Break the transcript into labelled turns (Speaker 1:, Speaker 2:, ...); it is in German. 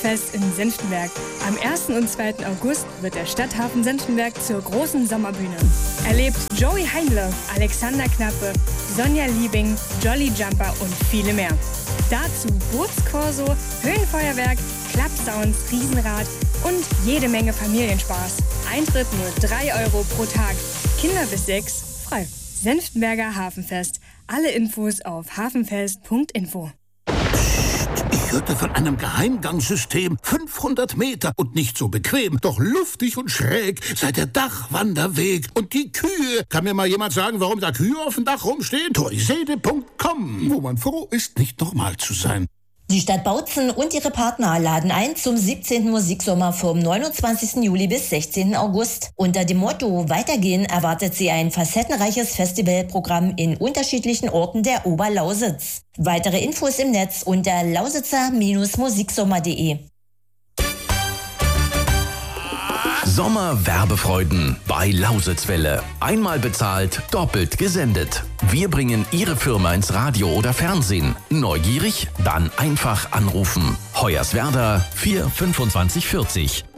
Speaker 1: Hafenfest in Senftenberg. Am 1. und 2. August wird der Stadthafen Senftenberg zur großen Sommerbühne. Erlebt Joey Heinle, Alexander Knappe, Sonja Liebing, Jolly Jumper und viele mehr. Dazu Bootskorso, Höhenfeuerwerk, Klappsounds, Riesenrad und jede Menge Familienspaß. Eintritt nur 3 Euro pro Tag. Kinder bis 6 frei. Senftenberger Hafenfest. Alle Infos auf hafenfest.info.
Speaker 2: Ich hörte von einem Geheimgangssystem. 500 Meter und nicht so bequem, doch luftig und schräg sei der Dachwanderweg. Und die Kühe. Kann mir mal jemand sagen, warum da Kühe auf dem Dach rumstehen? toisede.com, wo man froh ist, nicht normal zu sein.
Speaker 3: Die Stadt Bautzen und ihre Partner laden ein zum 17. Musiksommer vom 29. Juli bis 16. August. Unter dem Motto Weitergehen erwartet sie ein facettenreiches Festivalprogramm in unterschiedlichen Orten der Oberlausitz. Weitere Infos im Netz unter lausitzer-musiksommer.de.
Speaker 4: Sommerwerbefreuden bei Lausitzwelle. Einmal bezahlt, doppelt gesendet. Wir bringen Ihre Firma ins Radio oder Fernsehen. Neugierig? Dann einfach anrufen. Hoyerswerda 42540.